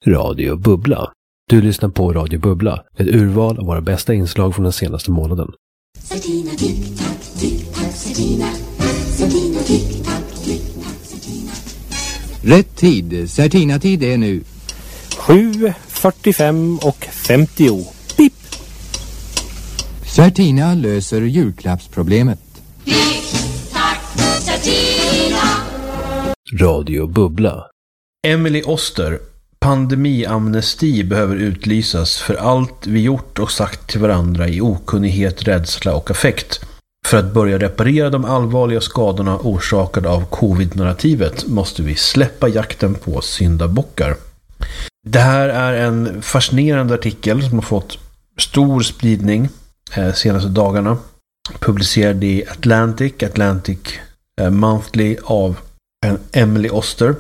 Radio Bubbla. Du lyssnar på Radio Bubbla, ett urval av våra bästa inslag från den senaste månaden. Certina, tick-tack, tick-tack, Certina. Certina, tick-tack, tick-tack, Certina. Rätt tid. Certina-tid är nu 7:45 och 50. Pip! Certina löser julklappsproblemet. Tick-tack, Certina. Radio Bubbla. Emily Oster. Pandemiamnesti behöver utlysas för allt vi gjort och sagt till varandra i okunnighet, rädsla och affekt. För att börja reparera de allvarliga skadorna orsakade av covid-narrativet måste vi släppa jakten på syndabockar. Det här är en fascinerande artikel som har fått stor spridning senaste dagarna. Publicerad i Atlantic Monthly av Emily Oster.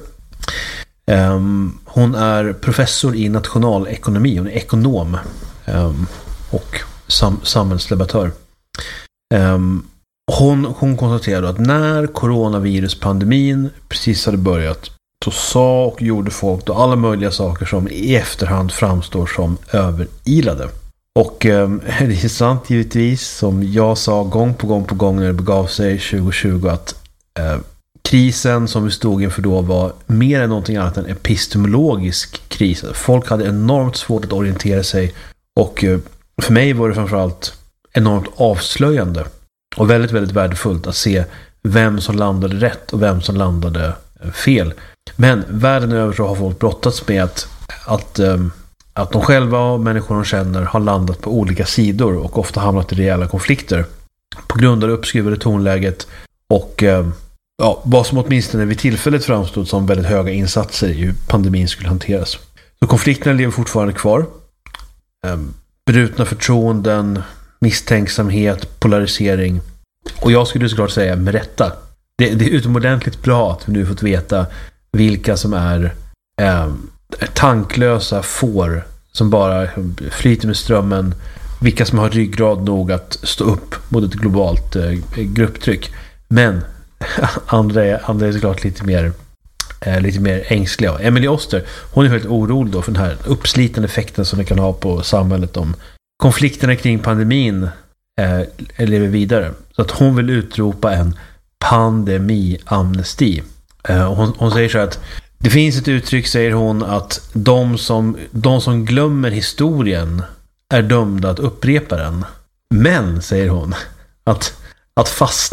Hon är professor i nationalekonomi. Hon är ekonom och samhällsdebattör. Hon konstaterade att när coronaviruspandemin precis hade börjat, så sa och gjorde folk då alla möjliga saker som i efterhand framstår som överilade. Och det är sant givetvis, som jag sa gång på gång när det begav sig 2020, att krisen som vi stod inför då var mer än någonting annat än epistemologisk kris. Folk hade enormt svårt att orientera sig, och för mig var det framförallt enormt avslöjande och väldigt, väldigt värdefullt att se vem som landade rätt och vem som landade fel. Men världen över så har folk brottats med att de själva och människor de känner har landat på olika sidor och ofta hamnat i rejäla konflikter på grund av det uppskruvade tonläget och vad som åtminstone vid tillfället framstod som väldigt höga insatser i hur pandemin skulle hanteras. Så konflikterna lever fortfarande kvar. Brutna förtroenden, misstänksamhet, polarisering. Och jag skulle såklart säga med rätta. Det är utomordentligt bra att vi nu fått veta vilka som är tanklösa får som bara flyter med strömmen. Vilka som har ryggrad nog att stå upp mot ett globalt grupptryck. Men andra är såklart lite mer ängsliga. Emily Oster, hon är väldigt orolig då för den här uppslitande effekten som det kan ha på samhället om konflikterna kring pandemin lever vidare. Så att hon vill utropa en pandemiamnesti. Hon säger så att det finns ett uttryck, säger hon, att de som glömmer historien är dömda att upprepa den. Men, säger hon, att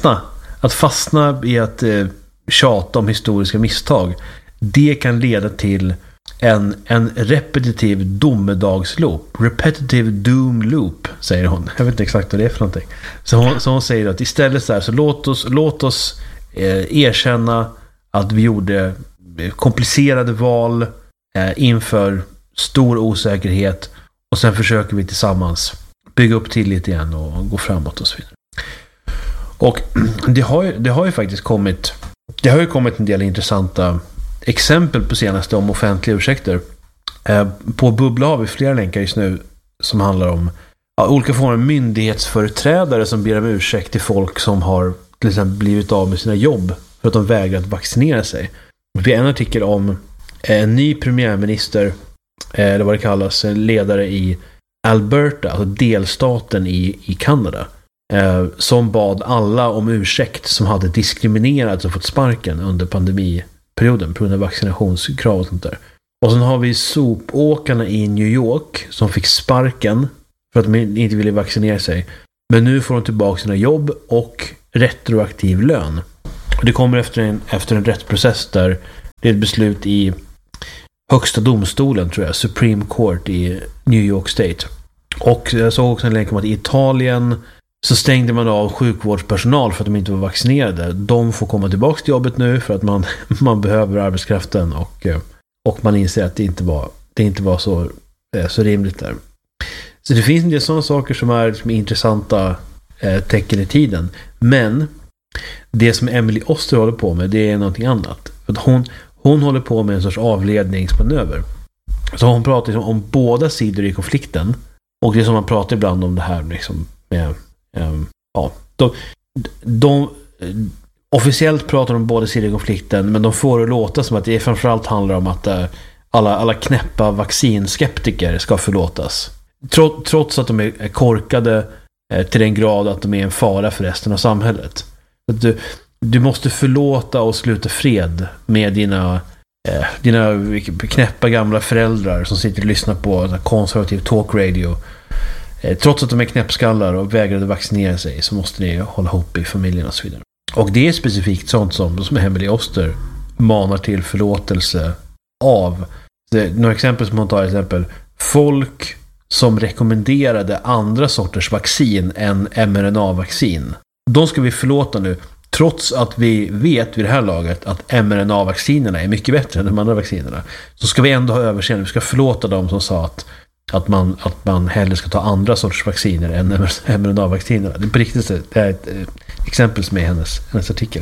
fastna i att tjata om historiska misstag, det kan leda till en repetitiv domedagsloop. Repetitive doom loop, säger hon. Jag vet inte exakt vad det är för någonting. Så hon säger att istället så här, så låt oss erkänna att vi gjorde komplicerade val inför stor osäkerhet, och sen försöker vi tillsammans bygga upp tillit igen och gå framåt och så vidare. Och det har ju faktiskt kommit en del intressanta exempel på senaste om offentliga ursäkter. På Bubbla har vi flera länkar just nu som handlar om olika former av myndighetsföreträdare som ber om ursäkt till folk som har till exempel blivit av med sina jobb för att de vägrat vaccinera sig. Vi har en artikel om en ny premiärminister, eller vad det kallas, ledare i Alberta, alltså delstaten i Kanada, som bad alla om ursäkt som hade diskriminerats och fått sparken under pandemiperioden på grund av vaccinationskrav och sånt där. Och sen har vi sopåkarna i New York som fick sparken för att de inte ville vaccinera sig. Men nu får de tillbaka sina jobb och retroaktiv lön. Och det kommer efter en rättsprocess där det är ett beslut i högsta domstolen, tror jag, Supreme Court i New York State. Och jag såg också en länk om att i Italien så stängde man av sjukvårdspersonal för att de inte var vaccinerade. De får komma tillbaka till jobbet nu för att man behöver arbetskraften, och man inser att det inte var så rimligt där. Så det finns en del sådana saker som är intressanta tecken i tiden. Men det som Emily Oster håller på med, det är någonting annat. För att hon håller på med en sorts avledningsmanöver. Så hon pratar liksom om båda sidor i konflikten. Och det är som man pratar ibland om det här liksom med de officiellt pratar om båda sidor i konflikten, men de får det låta som att det framförallt handlar om alla knäppa vaccinskeptiker ska förlåtas. Trots att de är korkade till den grad att de är en fara för resten av samhället. Du måste förlåta och sluta fred med dina knäppa gamla föräldrar som sitter och lyssnar på konservativ talkradio. Trots att de är knäppskallar och vägrade vaccinera sig, så måste ni hålla ihop i familjen och så vidare. Och det är specifikt sånt som Emelie Oster manar till förlåtelse av. Några exempel som hon tar, exempel folk som rekommenderade andra sorters vaccin än mRNA-vaccin. De ska vi förlåta nu, trots att vi vet vid det här laget att mRNA-vaccinerna är mycket bättre än de andra vaccinerna. Så ska vi ändå ha överseende. Vi ska förlåta dem som sa att man hellre ska ta andra sorters vacciner än mRNA-vaccinerna. Det är på riktigt, det är ett exempel som är hennes artikel.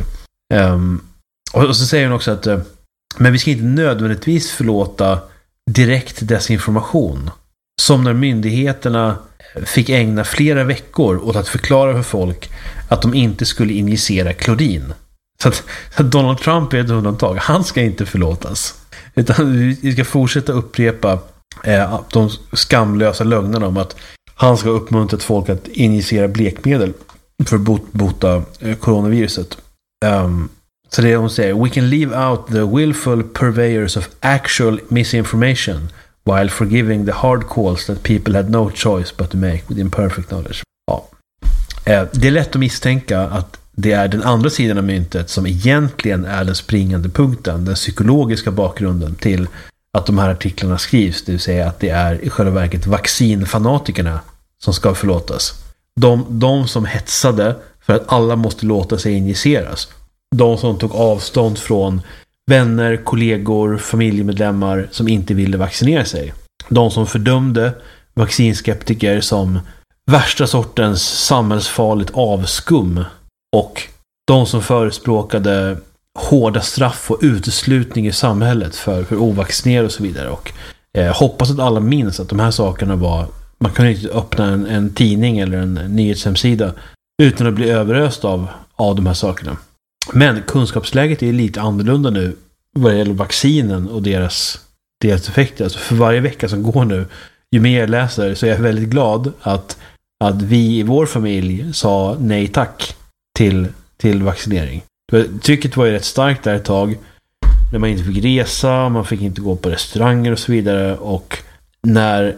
Och så säger hon också att men vi ska inte nödvändigtvis förlåta direkt desinformation. Som när myndigheterna fick ägna flera veckor åt att förklara för folk att de inte skulle injicera klorin. Så att Donald Trump är ett undantag. Han ska inte förlåtas. Utan vi ska fortsätta upprepa de skamlösa lögnerna om att han ska uppmuntra folk att injicera blekmedel för att bota coronaviruset. Så det hon säger: we can leave out the willful purveyors of actual misinformation while forgiving the hard calls that people had no choice but to make with imperfect knowledge. Ja. Det är lätt att misstänka att det är den andra sidan av myntet som egentligen är den springande punkten, den psykologiska bakgrunden till att de här artiklarna skrivs, det vill säga att det är i själva verket vaccinfanatikerna som ska förlåtas. De som hetsade för att alla måste låta sig injiceras. De som tog avstånd från vänner, kollegor, familjemedlemmar som inte ville vaccinera sig. De som fördömde vaccinskeptiker som värsta sortens samhällsfarligt avskum. Och de som förespråkade hårda straff och uteslutning i samhället för ovaccinerade och så vidare. Och hoppas att alla minns att de här sakerna var... Man kan inte öppna en tidning eller en nyhetshemsida utan att bli överöst av de här sakerna. Men kunskapsläget är lite annorlunda nu vad det gäller vaccinen och deras effekter. Alltså för varje vecka som går nu, ju mer jag läser, så är jag väldigt glad att vi i vår familj sa nej tack till vaccinering. Trycket var ju rätt starkt där ett tag när man inte fick resa, man fick inte gå på restauranger och så vidare. Och när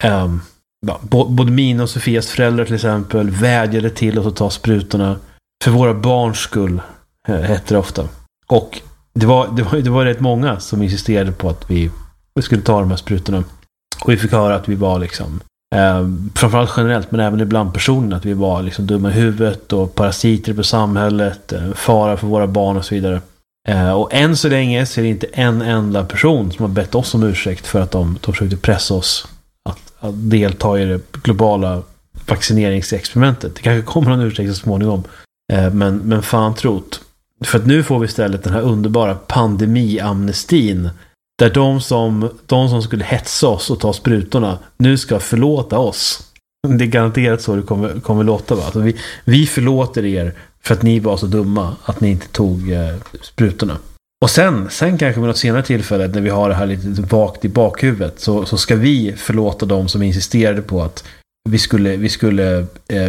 både mina och Sofias föräldrar till exempel vädjade till oss att ta sprutorna för våra barns skull, heter det ofta. Och det var rätt många som insisterade på att vi skulle ta de här sprutorna. Och vi fick höra att vi var liksom framförallt generellt, men även ibland personer, att vi var liksom dumma i huvudet och parasiter på samhället, fara för våra barn och så vidare. Och än så länge så är det inte en enda person som har bett oss om ursäkt för att de försökte pressa oss att delta i det globala vaccineringsexperimentet. Det kanske kommer någon ursäkt så småningom. Men fan trot. För att nu får vi istället den här underbara pandemiamnestin, där de som skulle hetsa oss och ta sprutorna nu ska förlåta oss. Det är garanterat så det kommer låta, va? Alltså vi förlåter er för att ni var så dumma att ni inte tog sprutorna. Och sen kanske vid något senare tillfälle, när vi har det här lite vagt i bakhuvudet, så ska vi förlåta dem som insisterade på att vi skulle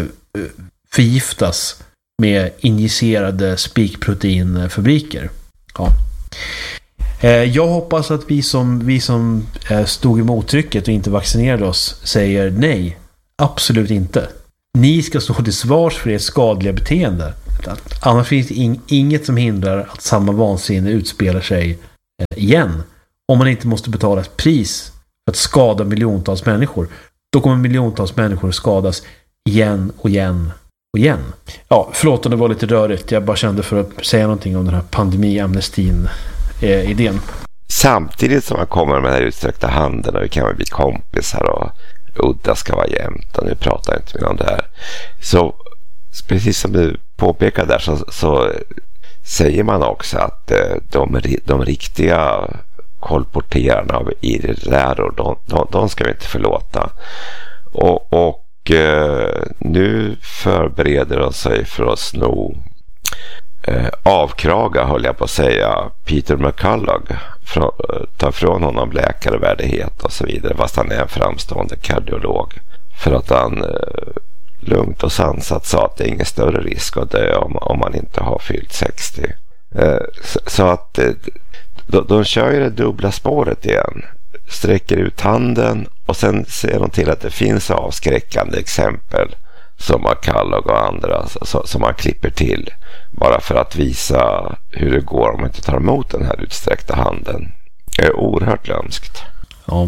förgiftas med injicerade spikproteinfabriker. Ja. Jag hoppas att vi som stod emot trycket och inte vaccinerade oss säger nej. Absolut inte. Ni ska stå till svars för ert skadliga beteende. Annars finns det inget som hindrar att samma vansinne utspelar sig igen. Om man inte måste betala ett pris för att skada miljontals människor. Då kommer miljontals människor skadas igen och igen och igen. Ja, förlåt om det var lite rörigt. Jag bara kände för att säga någonting om den här pandemiamnestin idén. Samtidigt som man kommer med den här utsträckta handen och vi kan bli kompisar och udda ska vara jämnt och nu pratar jag inte mer om det här. Så precis som du påpekar där så säger man också att de riktiga kolporterarna av irrläror, de ska vi inte förlåta. Och nu förbereder de sig för att sno avkraga, höll jag på att säga, Peter McCullough ta ifrån honom läkarvärdighet och så vidare, fast han är en framstående kardiolog, för att han lugnt och sansat sa att det är ingen större risk att dö om man inte har fyllt 60. Så att de kör ju det dubbla spåret igen, sträcker ut handen, och sen ser de till att det finns avskräckande exempel som Kellogg och andra som man klipper till bara för att visa hur det går om man inte tar emot den här utsträckta handen. Det är oerhört lömskt. Ja.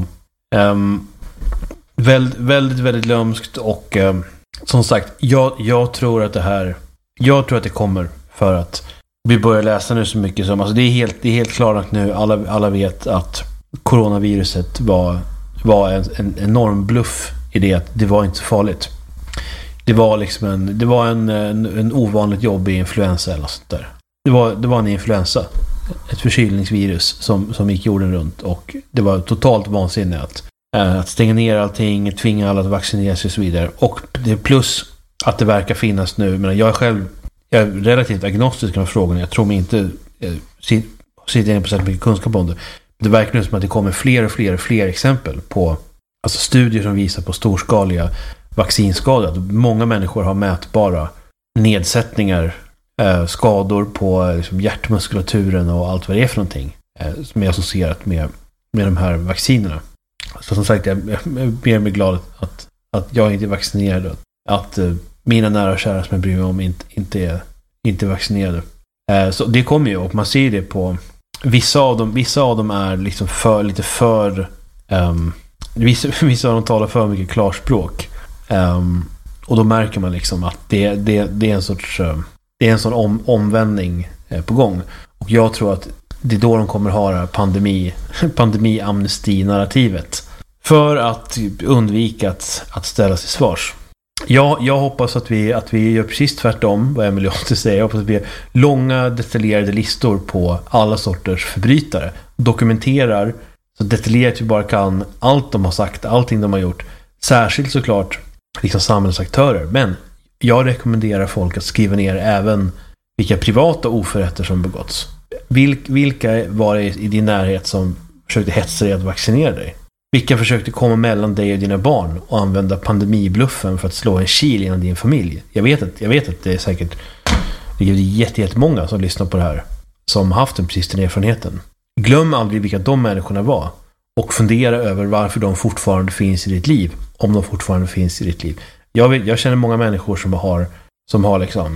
Väldigt lömskt, och som sagt, jag tror att det kommer, för att vi börjar läsa nu så mycket som, alltså det är helt klart nu, alla vet att coronaviruset var en enorm bluff i det, att det var inte så farligt. Det var liksom en ovanligt jobbig influensa eller sånt där. Det var en influensa, ett förkylningsvirus som gick jorden runt, och det var totalt vansinne att stänga ner allting, tvinga alla att vaccinera sig och så vidare. Och det plus att det verkar finnas nu, men jag är relativt agnostisk av frågorna. Jag tror mig inte sitter in på så mycket kunskap om det. Det verkar nu som att det kommer fler och fler exempel på, alltså studier som visar på storskaliga vaccinskador. Många människor har mätbara nedsättningar, skador på liksom hjärtmuskulaturen och allt vad det är för någonting som är associerat med de här vaccinerna. Så som sagt, jag är mer glad att jag inte är vaccinerad, att mina nära och kära som jag bryr mig om inte är vaccinerade. Så det kommer ju, och man ser det på vissa av dem är liksom vissa av dem talar för mycket klarspråk. Och då märker man liksom att det är en sån omvändning på gång. Och jag tror att det är då de kommer ha pandemi-amnesti-narrativet, för att undvika att ställa sig svars. Jag hoppas att vi gör precis tvärtom vad Emily Oster säger. Jag hoppas att vi har långa detaljerade listor på alla sorters förbrytare. Dokumenterar så detaljerat vi bara kan allt de har sagt, allting de har gjort. Särskilt såklart liksom samhällsaktörer. Men jag rekommenderar folk att skriva ner även vilka privata oförrätter som begåtts. Vilka var det i din närhet som försökte hetsa dig att vaccinera dig? Vilka försökte komma mellan dig och dina barn och använda pandemibluffen för att slå en kil inom din familj? Jag vet att det är säkert jättemånga som lyssnar på det här som har haft precis den erfarenheten. Glöm aldrig vilka de människorna var, och fundera över varför de fortfarande finns i ditt liv, om de fortfarande finns i ditt liv. Jag känner många människor som har liksom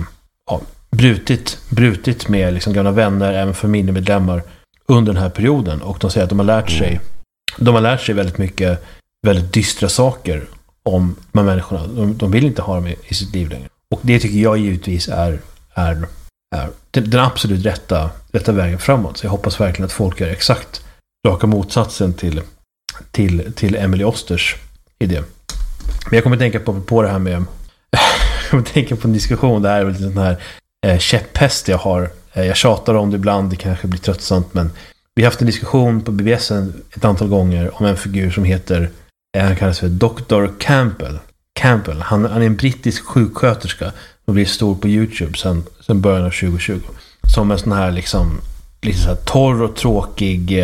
brutit med liksom gamla vänner, även familjemedlemmar under den här perioden, och de säger att de har lärt sig väldigt mycket väldigt dystra saker om de här människorna. De vill inte ha dem i sitt liv längre. Och det tycker jag givetvis är den absolut rätta vägen framåt. Så jag hoppas verkligen att folk gör exakt raka motsatsen till Emily Osters idé. Men jag kommer tänka på det här med jag kommer tänka på en diskussion. Det här är väl en sån här käpphäst jag har. Jag tjatar om det ibland, det kanske blir tröttsamt, men vi har haft en diskussion på BBS ett antal gånger om en figur som heter, han kallas för Dr. Campbell. Han är en brittisk sjuksköterska som blir stor på YouTube sen början av 2020. Som en sån här liksom lite så här torr och tråkig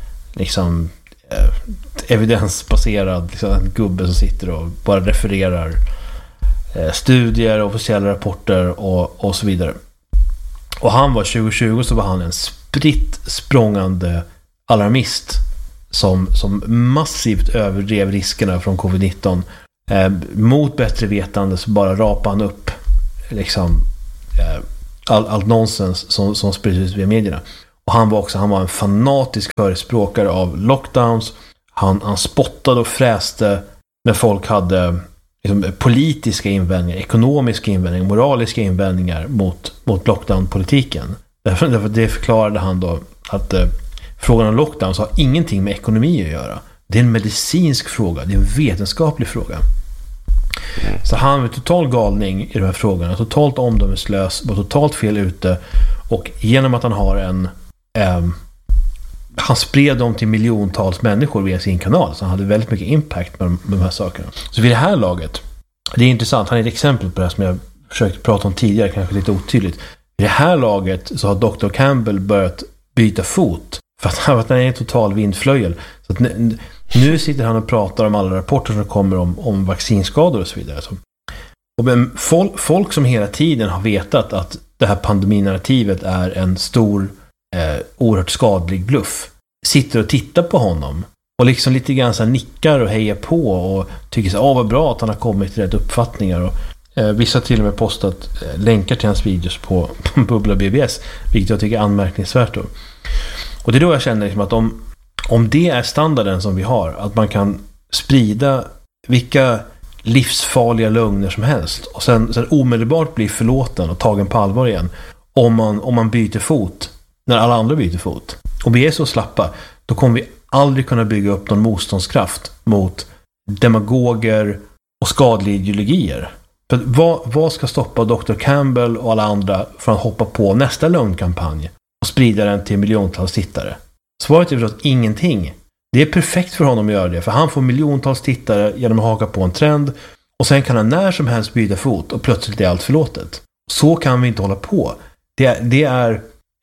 evidensbaserad liksom, en gubbe som sitter och bara refererar studier, officiella rapporter och så vidare. Och han var 2020 så var han en spritt språngande alarmist som massivt överdrev riskerna från covid-19. Mot bättre vetande så bara rapade han upp liksom allt nonsens som sprids ut via medierna. Och han var en fanatisk förespråkare av lockdowns. Han spottade och fräste när folk hade liksom, politiska invändningar, ekonomiska invändningar, moraliska invändningar mot lockdown-politiken. Därför det förklarade han då att frågan om lockdowns har ingenting med ekonomi att göra. Det är en medicinsk fråga, det är en vetenskaplig fråga. Så han var total galning i de här frågorna, totalt omdömeslös, var totalt fel ute, och genom att han har han spred dem till miljontals människor via sin kanal, så han hade väldigt mycket impact med de här sakerna. Så vid det här laget, det är intressant, han är ett exempel på det som jag försökt prata om tidigare, kanske lite otydligt. Vid det här laget så har Dr. Campbell börjat byta fot För att han är en total vindflöjel. Så att nu sitter han och pratar om alla rapporter som kommer om vaccinskador och så vidare. Men folk som hela tiden har vetat att det här pandeminarrativet är en stor, oerhört skadlig bluff, sitter och tittar på honom och liksom lite grann så här nickar och hejar på och tycker så vad bra att han har kommit till rätt uppfattningar. Och vissa till och med postat länkar till hans videos på Bubbla BBS, vilket jag tycker är anmärkningsvärt då. Och det är då jag känner liksom att om det är standarden som vi har, att man kan sprida vilka livsfarliga lögner som helst och sen omedelbart bli förlåten och tagen på allvar igen om man byter fot när alla andra byter fot. Om vi är så slappa, då kommer vi aldrig kunna bygga upp någon motståndskraft mot demagoger och skadliga ideologier. För vad ska stoppa Dr. Campbell och alla andra från att hoppa på nästa lögnkampanj och sprida den till miljontals tittare? Svaret är förstås ingenting. Det är perfekt för honom att göra det, för han får miljontals tittare genom att haka på en trend och sen kan han när som helst byta fot och plötsligt är allt förlåtet. Så kan vi inte hålla på. Det är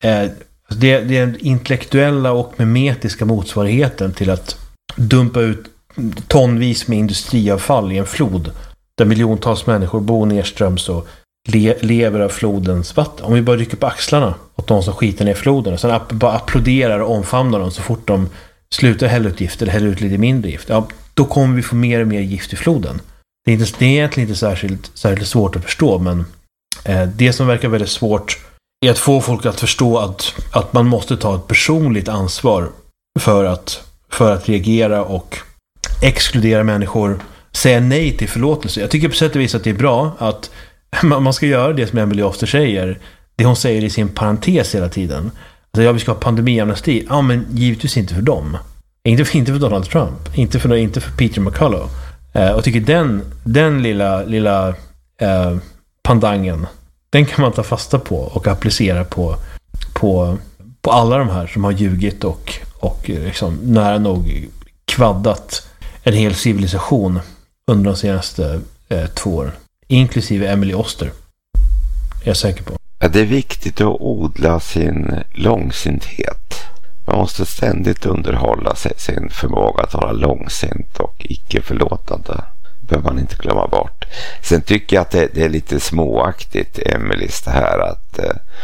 den intellektuella och memetiska motsvarigheten till att dumpa ut tonvis med industriavfall i en flod där miljontals människor bor nedströms och lever av flodens vatten. Om vi bara rycker på axlarna åt de som skiter ner floden och sen bara applåderar och omfamnar dem så fort de slutar hälla ut gift eller hälla ut lite mindre gift, då kommer vi få mer och mer gift i floden. Det är egentligen inte särskilt svårt att förstå, men det som verkar väldigt svårt är att få folk att förstå att man måste ta ett personligt ansvar för att reagera och exkludera människor, säga nej till förlåtelse. Jag tycker på sätt och vis att det är bra att man ska göra det som Emily Oster säger, det hon säger i sin parentes hela tiden. Alltså, vi ska ha pandemiamnesti. Ja, men givetvis inte för dem. Inte för Donald Trump. Inte för Peter McCullough. Och tycker den lilla pandangen, den kan man ta fasta på och applicera på alla de här som har ljugit och liksom nära nog kvaddat en hel civilisation under de senaste 2 åren. Inklusive Emily Oster. Är jag säker på. Ja, det är viktigt att odla sin långsinthet. Man måste ständigt underhålla sin förmåga att vara långsint och icke-förlåtande. Det behöver man inte glömma bort. Sen tycker jag att det är lite småaktigt, Emelies, det här att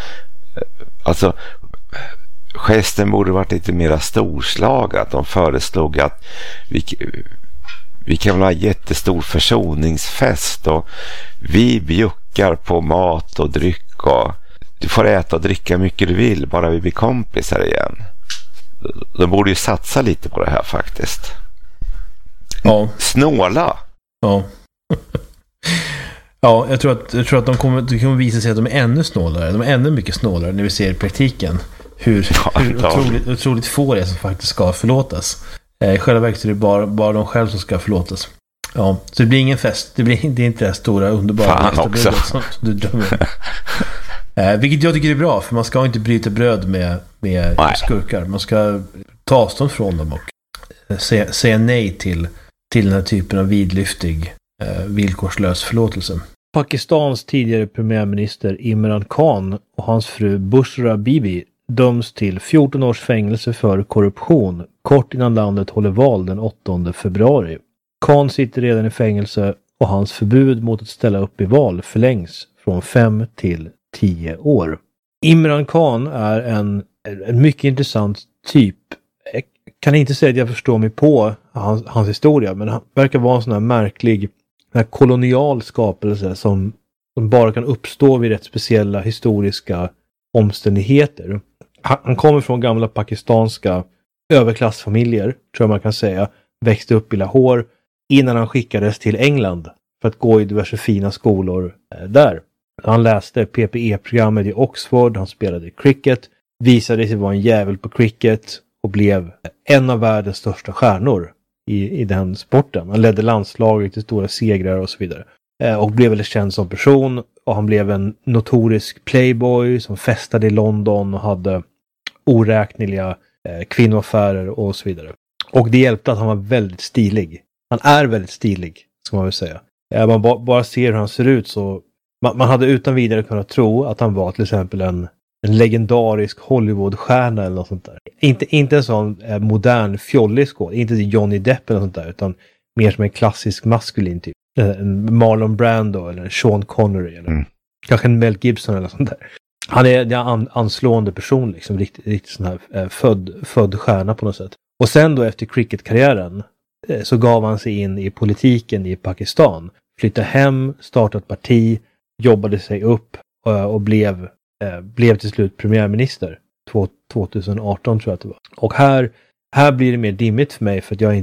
alltså gesten borde varit lite mer storslagen. De föreslog att vi kan väl ha jättestor försoningsfest och vi bjuckar på mat och dryck och du får äta och dricka mycket du vill bara vi blir kompisar igen. De borde ju satsa lite på det här faktiskt. Ja. Snåla. Ja. Ja, jag tror att de kommer visa sig att de är ännu snålare. De är ännu mycket snålare när vi ser i praktiken hur otroligt få det är som faktiskt ska förlåtas. I själva verket är det bara de själv som ska förlåtas. Ja, så det blir ingen fest. Det är inte det stora underbara som du drömmer. Vilket jag tycker är bra, för man ska inte bryta bröd med skurkar. Man ska ta avstånd från dem och säga nej till den här typen av vidlyftig villkorslös förlåtelse. Pakistans tidigare premiärminister Imran Khan och hans fru Bushra Bibi döms till 14 års fängelse för korruption kort innan landet håller val den 8 februari. Khan sitter redan i fängelse och hans förbud mot att ställa upp i val förlängs från 5 till 10 år. Imran Khan är en mycket intressant typ. Jag kan inte säga att jag förstår mig på hans historia, men han verkar vara en sån här märklig kolonial skapelse som bara kan uppstå vid rätt speciella historiska omständigheter. Han kommer från gamla pakistanska överklassfamiljer, tror jag man kan säga. Växte upp i Lahore innan han skickades till England för att gå i diverse fina skolor där. Han läste PPE-programmet i Oxford, han spelade cricket, visade sig vara en jävel på cricket och blev en av världens största stjärnor i den sporten. Han ledde landslaget till stora segrar och så vidare. Och blev väldigt känd som person, och han blev en notorisk playboy som festade i London och hade oräkneliga kvinnoaffärer och så vidare. Och det hjälpte att han var väldigt stilig. Han är väldigt stilig, ska man väl säga. Man bara ser hur han ser ut, så man hade utan vidare kunnat tro att han var till exempel en en legendarisk Hollywoodstjärna eller något sånt där. Inte en sån modern fjollig skåd, inte Johnny Depp eller något sånt där, utan mer som en klassisk maskulin typ. En Marlon Brando eller en Sean Connery eller kanske en Mel Gibson eller sånt där. Han är en anslående person liksom, riktigt sån här född stjärna på något sätt. Och sen då efter cricketkarriären så gav han sig in i politiken i Pakistan. Flyttade hem, startade ett parti, jobbade sig upp och blev till slut premiärminister 2018 tror jag att det var. Och här blir det mer dimmigt för mig för att jag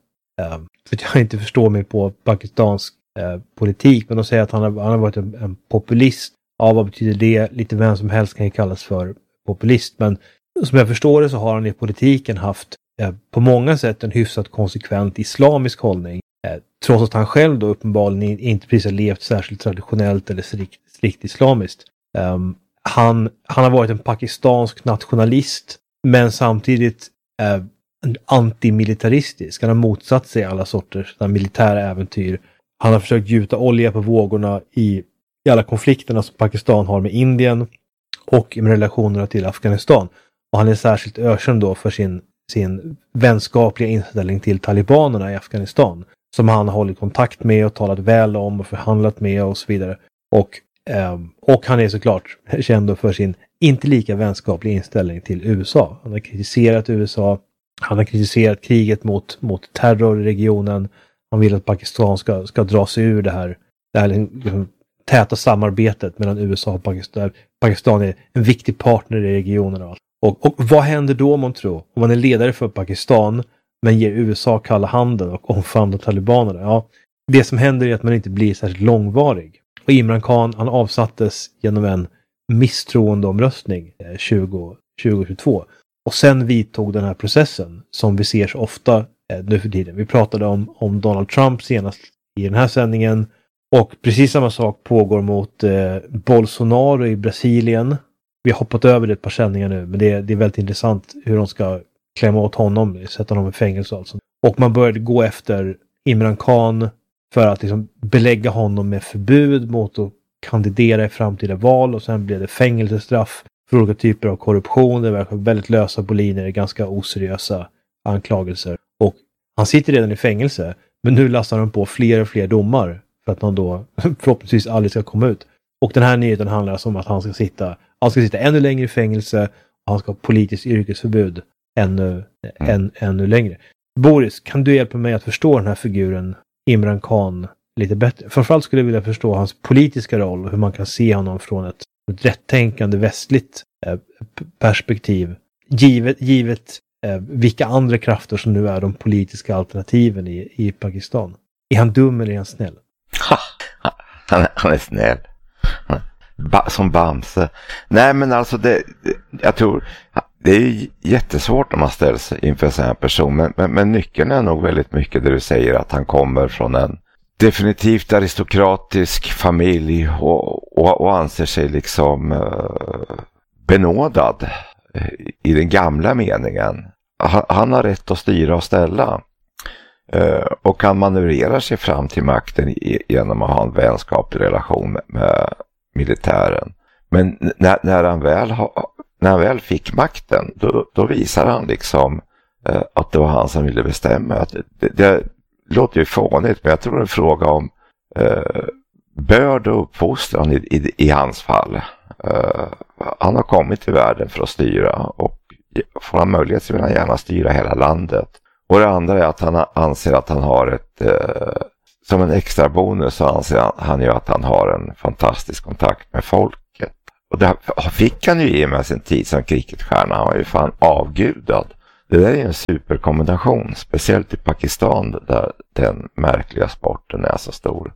inte förstår mig på pakistansk politik. Men de säger att han har varit en populist. Ja, vad betyder det? Lite vem som helst kan ju kallas för populist. Men som jag förstår det så har han i politiken haft på många sätt en hyfsat konsekvent islamisk hållning. Trots att han själv då uppenbarligen inte precis har levt särskilt traditionellt eller strikt islamiskt. Han har varit en pakistansk nationalist men samtidigt antimilitaristisk. Han har motsatt sig alla sorters militära äventyr. Han har försökt gjuta olja på vågorna i alla konflikterna som Pakistan har med Indien och med relationerna till Afghanistan. Och han är särskilt ökänd då för sin vänskapliga inställning till talibanerna i Afghanistan. Som han har hållit kontakt med och talat väl om och förhandlat med och så vidare. Och han är såklart känd då för sin inte lika vänskapliga inställning till USA. Han har kritiserat USA. Han har kritiserat kriget mot terror i regionen. Han vill att Pakistan ska dra sig ur det här liksom, täta samarbetet mellan USA och Pakistan. Pakistan är en viktig partner i regionen. Och vad händer då man tror? Om man är ledare för Pakistan men ger USA kalla handen och omfamnar talibanerna. Ja, det som händer är att man inte blir särskilt långvarig. Och Imran Khan, han avsattes genom en misstroendeomröstning 2022. Och sen vidtog den här processen som vi ser så ofta nu för tiden. Vi pratade om Donald Trump senast i den här sändningen. Och precis samma sak pågår mot Bolsonaro i Brasilien. Vi har hoppat över det ett par sändningar nu. Men det är väldigt intressant hur de ska klämma åt honom. Sätta honom i fängelse alltså. Och man började gå efter Imran Khan för att liksom belägga honom med förbud mot att kandidera i framtida val. Och sen blev det fängelsestraff för olika typer av korruption. Det verkar väldigt lösa boliner, ganska oseriösa anklagelser. Och han sitter redan i fängelse. Men nu lastar de på fler och fler domar för att man då förhoppningsvis aldrig ska komma ut. Och den här nyheten handlar alltså om att han ska sitta ännu längre i fängelse och han ska ha politiskt yrkesförbud ännu längre. Boris, kan du hjälpa mig att förstå den här figuren Imran Khan lite bättre? Framförallt skulle jag vilja förstå hans politiska roll och hur man kan se honom från ett rättänkande västligt perspektiv. Givet vilka andra krafter som nu är de politiska alternativen i Pakistan. Är han dum eller är han snäll? Han är snäll. Som Bamse. Nej, men alltså jag tror det är jättesvårt när man ställs inför en sån här person. Men nyckeln är nog väldigt mycket där du säger att han kommer från en definitivt aristokratisk familj och anser sig liksom benådad i den gamla meningen. Han har rätt att styra och ställa. Och han manövrerar sig fram till makten genom att ha en vänskaplig relation med militären. Men när han väl fick makten, då visar han liksom att det var han som ville bestämma. Det låter ju fånigt, men jag tror det är en fråga om börd och uppfostran i hans fall. Han har kommit till världen för att styra, och får han möjlighet så vill han gärna styra hela landet. Och det andra är att han anser att han har som en extra bonus så anser han ju att han har en fantastisk kontakt med folket. Och det fick han ju i med sin tid som cricketstjärna. Han var ju fan avgudad. Det där är ju en superkombination, speciellt i Pakistan där den märkliga sporten är så stor.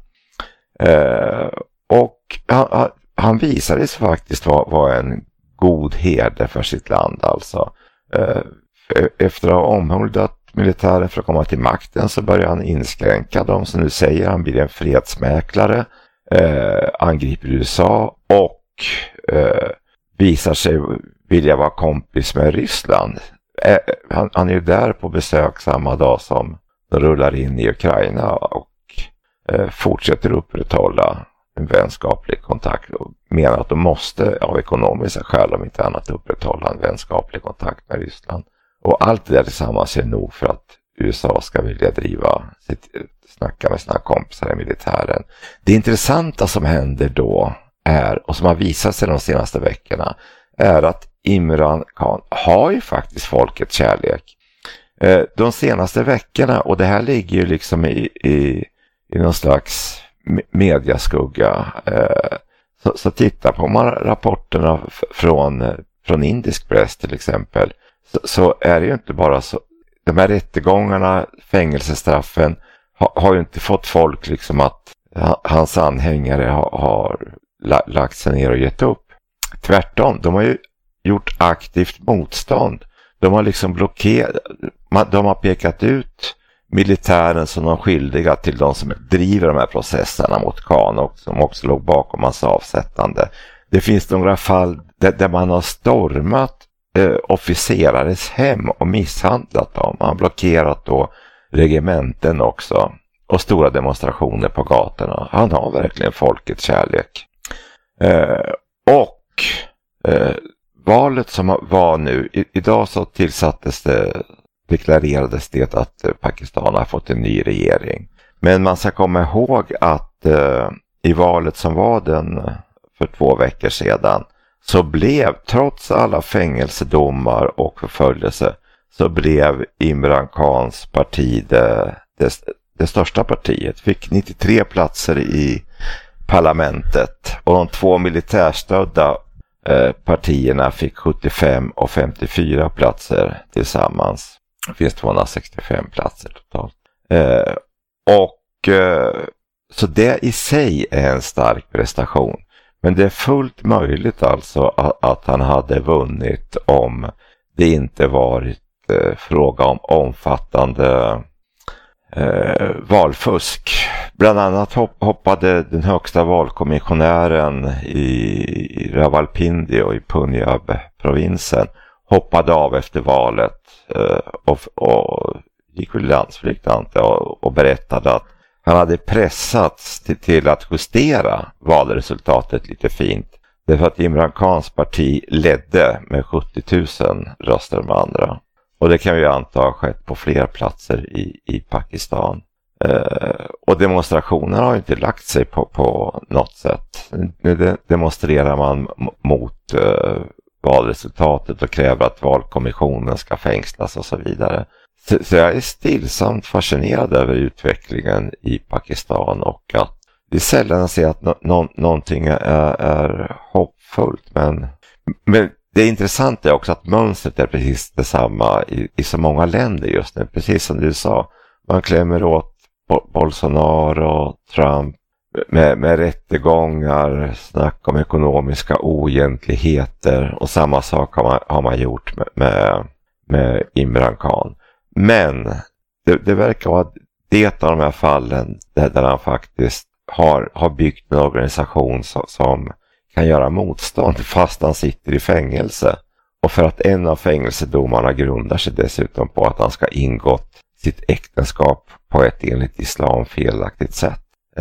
Och han visade sig faktiskt vara en god herde för sitt land. Alltså. Efter att ha omhuldat militären för att komma till makten så börjar han inskränka dem. Så nu säger han blir en fredsmäklare, angriper USA och visar sig vilja vara kompis med Ryssland. Han är ju där på besök samma dag som de rullar in i Ukraina och fortsätter upprätthålla en vänskaplig kontakt och menar att de måste av ekonomiska skäl om inte annat upprätthålla en vänskaplig kontakt med Ryssland. Och allt det där tillsammans är nog för att USA ska vilja snacka med sina kompisar i militären. Det intressanta som händer då är, och som har visat sig de senaste veckorna, är att Imran Khan har ju faktiskt folkets kärlek. De senaste veckorna, och det här ligger ju liksom i någon slags mediaskugga, så titta på man rapporterna från indisk press till exempel, så är det ju inte bara så. De här rättegångarna, fängelsestraffen har ju inte fått folk liksom att hans anhängare har lagt sig ner och gett upp. Tvärtom, de har ju gjort aktivt motstånd. De har liksom blockerat, de har pekat ut militären som de skyldiga till de som driver de här processerna mot Khan och som också låg bakom massa avsättande. Det finns några fall där man har stormat officerares hem och misshandlat dem. Man har blockerat då regementen också och stora demonstrationer på gatorna. Han har verkligen folkets kärlek. Valet som var nu, idag så deklarerades det att Pakistan har fått en ny regering. Men man ska komma ihåg att i valet som var för 2 veckor sedan, så blev, trots alla fängelsedomar och förföljelse, så blev Imran Khans parti det största partiet. Fick 93 platser i parlamentet och de 2 militärstödda partierna fick 75 och 54 platser tillsammans. Det finns 265 platser totalt. Så det i sig är en stark prestation. Men det är fullt möjligt alltså att han hade vunnit om det inte varit fråga om omfattande valfusk. Bland annat hoppade den högsta valkommissionären i Rawalpindi och i Punjab-provinsen hoppade av efter valet och gick väl landsflykt och berättade att han hade pressats till att justera valresultatet lite fint. Därför att Imran Khans parti ledde med 70 000 röster med andra. Och det kan vi anta ha skett på fler platser i Pakistan. Och demonstrationerna har inte lagt sig på något sätt. Nu demonstrerar man mot valresultatet och kräver att valkommissionen ska fängslas och så vidare. Så jag är stillsamt fascinerad över utvecklingen i Pakistan och att det är sällan att se att någonting är hoppfullt. Men det intressanta är också att mönstret är precis detsamma i så många länder just nu. Precis som du sa, man klämmer åt Bolsonaro, Trump med rättegångar, snack om ekonomiska oegentligheter, och samma sak har man gjort med Imran Khan. Men det verkar vara det av de här fallen där han faktiskt har byggt en organisation som kan göra motstånd fast han sitter i fängelse. Och för att en av fängelsedomarna grundar sig dessutom på att han ska ingått sitt äktenskap på ett enligt islam felaktigt sätt.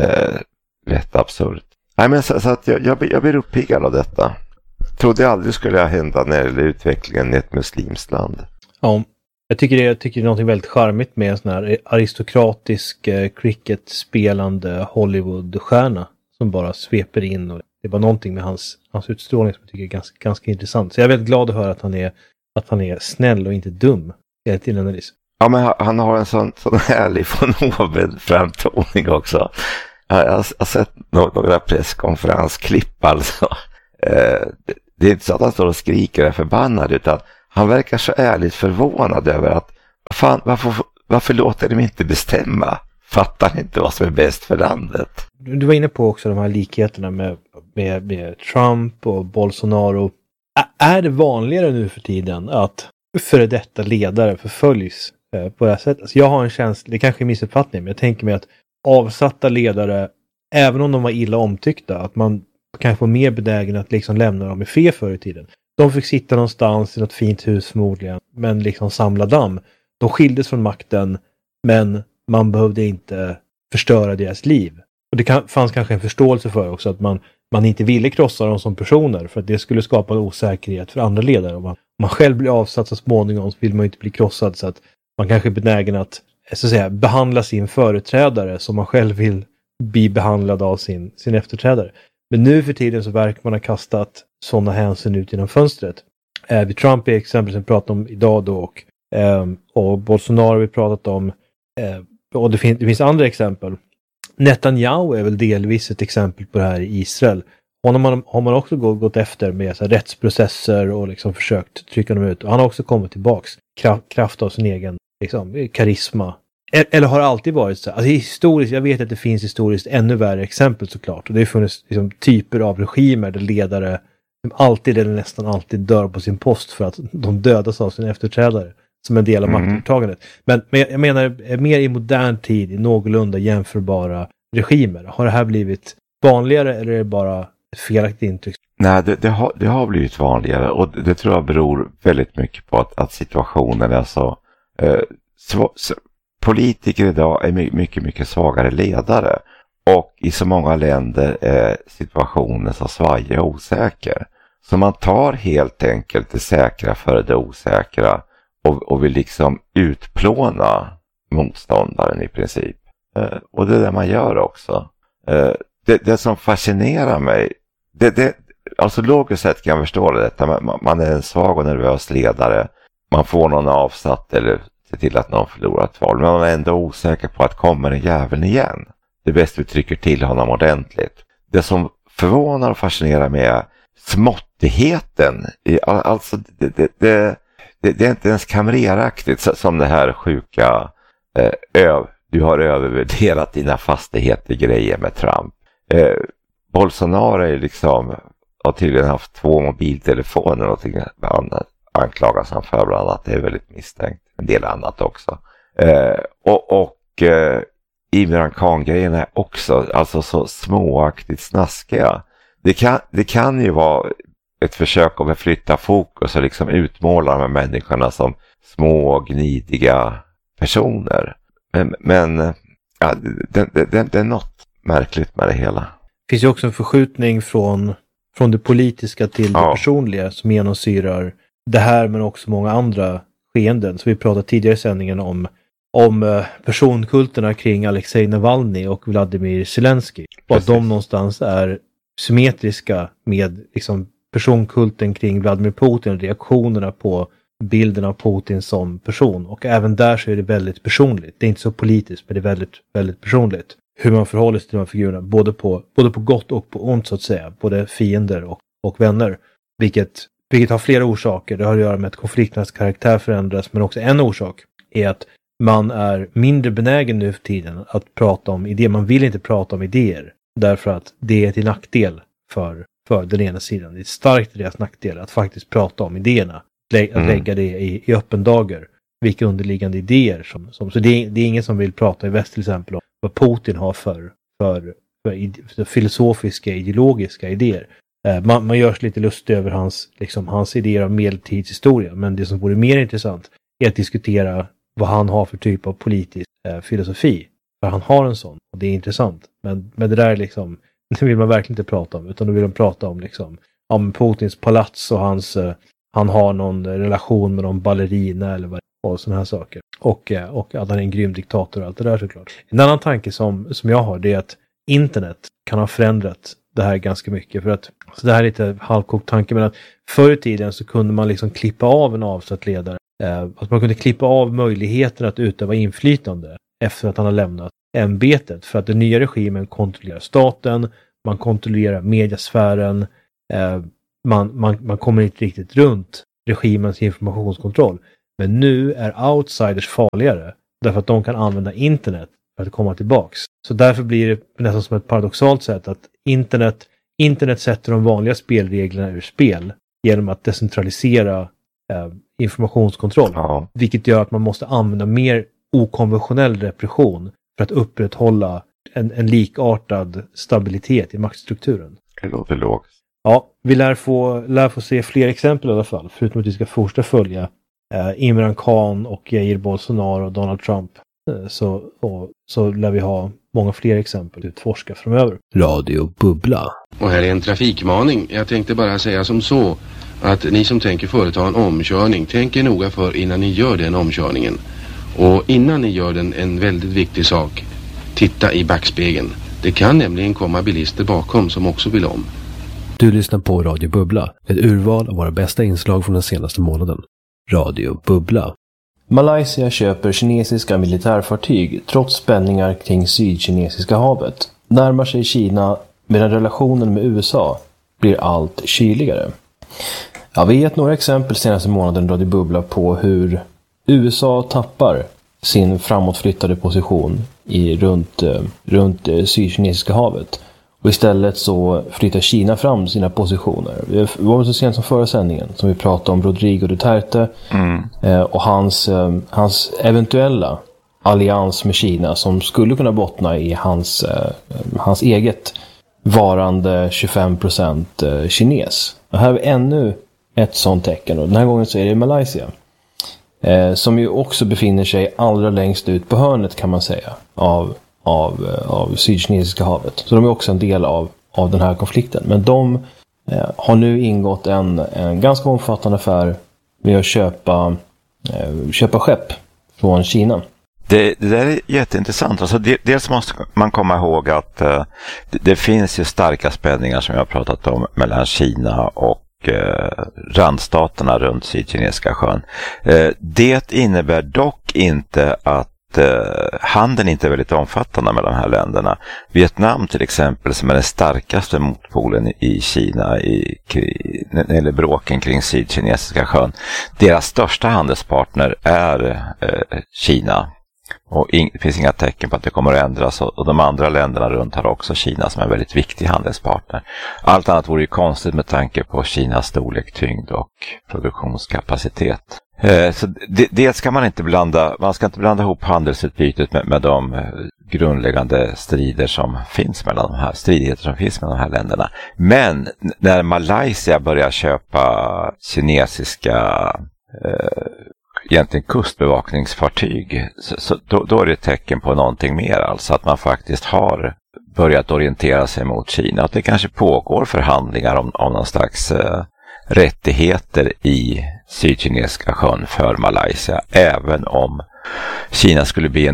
Rätt absurt. Nej, men så att jag blir uppiggad av detta. Trodde aldrig skulle hända när det gäller utvecklingen i ett muslimskt land. Ja, jag tycker det är något väldigt charmigt med en sån här aristokratisk cricket-spelande Hollywood-stjärna som bara sveper in, och det är bara någonting med hans utstrålning som jag tycker är ganska intressant. Så jag är väldigt glad att höra att han är snäll och inte dum hela tiden. Ja, men han har en sån härlig von oben framtoning också. Jag har sett några presskonferensklipp alltså. Det är inte så att han står och skriker och är förbannad, utan han verkar så ärligt förvånad över att varför låter de inte bestämma? Fattar inte vad som är bäst för landet. Du var inne på också de här likheterna med Trump och Bolsonaro. Är det vanligare nu för tiden att före detta ledare förföljs på det här sättet? Alltså jag har en känsla, det kanske är missuppfattning, men jag tänker mig att avsatta ledare, även om de var illa omtyckta, att man kan få mer benägen att liksom lämna dem i fred förr i tiden. De fick sitta någonstans i något fint hus förmodligen, men liksom samla damm. De skildes från makten, men man behövde inte förstöra deras liv. Och det fanns kanske en förståelse för också att man inte ville krossa dem som personer för att det skulle skapa en osäkerhet för andra ledare. Om man själv blir avsatt så småningom så vill man inte bli krossad, så att man kanske är benägen att, så att säga, behandla sin företrädare som man själv vill bli behandlad av sin efterträdare. Men nu för tiden så verkar man ha kastat sådana hänsyn ut genom fönstret. Vid Trump är exempel som vi pratat om idag då, och Bolsonaro vi pratat om, och det finns andra exempel. Netanyahu är väl delvis ett exempel på det här i Israel. Honom har man också gått efter med så här rättsprocesser och liksom försökt trycka dem ut. Och han har också kommit tillbaks kraft av sin egen liksom, karisma. Eller har alltid varit så. Alltså historiskt, jag vet att det finns historiskt ännu värre exempel såklart. Och det har funnits liksom, typer av regimer där ledare alltid eller nästan alltid dör på sin post för att de dödas av sin efterträdare som en del av maktövertagandet. Men jag menar mer i modern tid i någorlunda jämförbara regimer. Har det här blivit vanligare eller är det bara ett felaktigt intryck? Nej, det har blivit vanligare och det tror jag beror väldigt mycket på att situationen är så... Politiker idag är mycket, mycket svagare ledare och i så många länder är situationen så svajig och osäker. Så man tar helt enkelt det säkra för det osäkra och vill liksom utplåna motståndaren i princip. Och det är det man gör också. Det som fascinerar mig, alltså logiskt sett kan jag förstå detta. Man är en svag och nervös ledare. Man får någon avsatt eller se till att någon förlorar ett val. Men man är ändå osäker på att kommer en jäveln igen. Det är bäst vi trycker till honom ordentligt. Det som förvånar och fascinerar mig är småttigheten. Alltså det är inte ens kamreraktigt som det här sjuka du har övervärderat dina fastigheter grejer med Trump. Bolsonaro är liksom har tydligen haft 2 mobiltelefoner och någonting annat anklagas han för, bland annat. Det är väldigt misstänkt. En del annat också. Imran Khan-grejerna är också alltså så småaktigt snaskiga. Det kan ju vara ett försök att förflytta fokus och liksom utmåla de här människorna som små gnidiga personer. Men ja, det är något märkligt med det hela. Det finns ju också en förskjutning från det politiska till det personliga som genomsyrar det här men också många andra skeenden. Så vi pratade tidigare i sändningen om personkulterna kring Alexej Navalny och Vladimir Zelensky. Och att de någonstans är symmetriska med liksom personkulten kring Vladimir Putin, reaktionerna på bilden av Putin som person. Och även där så är det väldigt personligt. Det är inte så politiskt, men det är väldigt, väldigt personligt. Hur man förhåller sig till de här figurerna, både på gott och på ont så att säga. Både fiender och vänner. Vilket har flera orsaker. Det har att göra med att konflikternas karaktär förändras. Men också en orsak är att man är mindre benägen nu för tiden att prata om idéer. Man vill inte prata om idéer. Därför att det är till nackdel för den ena sidan. Det är starkt till deras nackdel att faktiskt prata om idéerna. Att lägga det i öppen dager. Vilka underliggande idéer som så det är ingen som vill prata i väst till exempel om vad Putin har för filosofiska, ideologiska idéer. Man görs lite lust över hans idéer om medeltidshistoria. Men det som vore mer intressant är att diskutera vad han har för typ av politisk filosofi. För han har en sån. Och det är intressant. Men det där liksom, det vill man verkligen inte prata om. Utan då vill de prata om liksom, om Putins palats och han har någon relation med någon ballerina eller vad och sådana här saker. Och att han är en grym diktator och allt det där såklart. En annan tanke som jag har, det är att internet kan ha förändrat det här ganska mycket. För att, så det här är lite halvkokt tanke, men att förr i tiden så kunde man liksom klippa av en avsatt ledare. Att man kunde klippa av möjligheten att utöva inflytande efter att han har lämnat ämbetet. För att den nya regimen kontrollerar staten, man kontrollerar mediasfären, man kommer inte riktigt runt regimens informationskontroll. Men nu är outsiders farligare därför att de kan använda internet för att komma tillbaks. Så därför blir det nästan som ett paradoxalt sätt att internet sätter de vanliga spelreglerna ur spel genom att decentralisera informationskontroll. Ja. Vilket gör att man måste använda mer okonventionell repression för att upprätthålla en likartad stabilitet i maktstrukturen. Det låter logiskt. Ja, vi lär få se fler exempel i alla fall. Förutom att vi ska fortsätta följa Imran Khan och Jair Bolsonaro och Donald Trump så lär vi ha många fler exempel att utforska framöver. Radio Bubbla. Och här är en trafikmaning. Jag tänkte bara säga som så att ni som tänker företa en omkörning, tänk er noga för innan ni gör den omkörningen. Och innan ni gör den, en väldigt viktig sak, titta i backspegeln. Det kan nämligen komma bilister bakom som också vill om. Du lyssnar på Radio Bubbla, ett urval av våra bästa inslag från den senaste månaden. Radio Bubbla. Malaysia köper kinesiska militärfartyg trots spänningar kring Sydkinesiska havet. Närmar sig Kina medan relationen med USA blir allt kyligare. Ja, vi har gett några exempel senaste månaden Radio Bubbla på hur USA tappar sin framåtflyttade position runt Sydkinesiska havet. Och istället så flyttar Kina fram sina positioner. Det var så sent som förra sändningen som vi pratade om Rodrigo Duterte och hans eventuella allians med Kina som skulle kunna bottna i hans eget varande 25% kines. Och här har vi ännu ett sånt tecken och den här gången så är det Malaysia. Som ju också befinner sig allra längst ut på hörnet kan man säga av Sydkinesiska havet. Så de är också en del av den här konflikten. Men de har nu ingått en ganska omfattande affär med att köpa skepp från Kina. Det där är jätteintressant. Alltså dels måste man komma ihåg att det finns ju starka spänningar som jag har pratat om mellan Kina och randstaterna runt Sydkinesiska sjön. Det innebär dock inte att handeln inte är väldigt omfattande med de här länderna. Vietnam till exempel, som är den starkaste motpolen i Kina eller bråken kring Sydkinesiska sjön. Deras största handelspartner är Kina. Och det finns inga tecken på att det kommer att ändras. Och de andra länderna runt har också Kina som en väldigt viktig handelspartner. Allt annat vore ju konstigt med tanke på Kinas storlek, tyngd och produktionskapacitet. Så det ska man inte blanda ihop handelsutbytet med de grundläggande stridigheter som finns mellan de här länderna. Men när Malaysia börjar köpa kinesiska egentligen kustbevakningsfartyg så då är det ett tecken på någonting mer, alltså att man faktiskt har börjat orientera sig mot Kina, att det kanske pågår förhandlingar om någon slags rättigheter i Sydkinesiska sjön för Malaysia, även om Kina skulle bli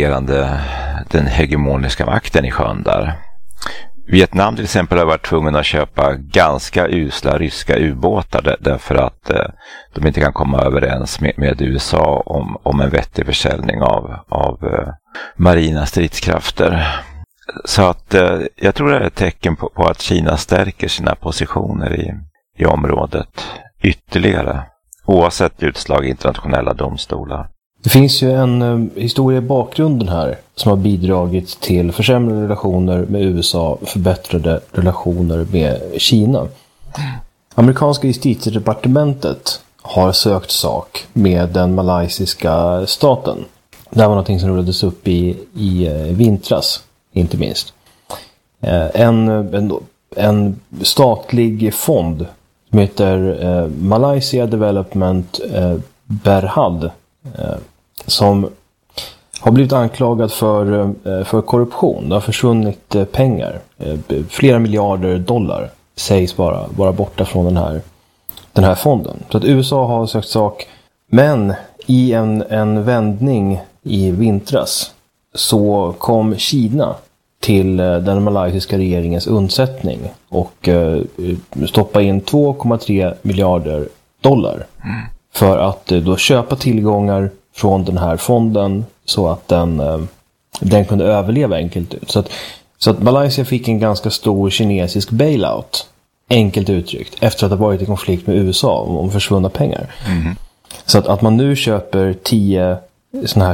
den hegemoniska makten i sjön där. Vietnam till exempel har varit tvungen att köpa ganska usla ryska ubåtar därför att de inte kan komma överens med USA om en vettig försäljning av marina stridskrafter. Så att jag tror det är ett tecken på att Kina stärker sina positioner i området ytterligare, oavsett utslag i internationella domstolar. Det finns ju en historia i bakgrunden här som har bidragit till försämrade relationer med USA och förbättrade relationer med Kina. Amerikanska justitiedepartementet har sökt sak med den malaysiska staten. Det här var någonting som rullades upp i vintras, inte minst. En statlig fond som heter Malaysia Development Berhad, som har blivit anklagad för korruption. Det har försvunnit pengar. Flera miljarder dollar sägs vara borta från den här fonden. Så att USA har sökt sak. Men i en vändning i vintras så kom Kina till den malaysiska regeringens undsättning och stoppa in 2,3 miljarder dollar för att då köpa tillgångar från den här fonden så att den kunde överleva enkelt ut. Så att Malaysia fick en ganska stor kinesisk bailout, enkelt uttryckt, efter att ha varit i konflikt med USA om försvunna pengar. Så att man nu köper 10 såna här